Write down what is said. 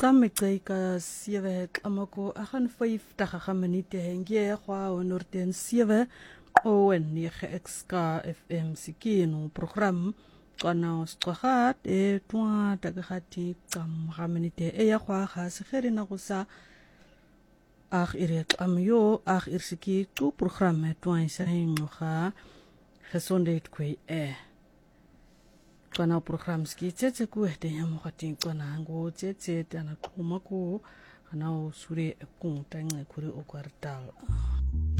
Kameka 7 klamako 58 minute hengie kwa 107 o 9 XK FM sikino program kana stwahat e twa tagahati kam minute e ya kwa khaskheri na kusa ire kamyo irsiki tu program twa isa hinga gesonde kwe kana program ski tsetse ku te yamo khati kana ngo tsetse tana kumako kana usure ku tanga kuri o kwartal